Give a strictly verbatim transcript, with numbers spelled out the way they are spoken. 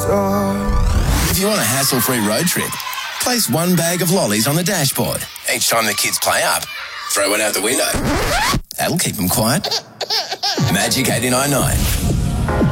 If you want a hassle-free road trip, place one bag of lollies on the dashboard. Each time the kids play up, throw one out the window. That'll keep them quiet. Magic eighty-nine point nine.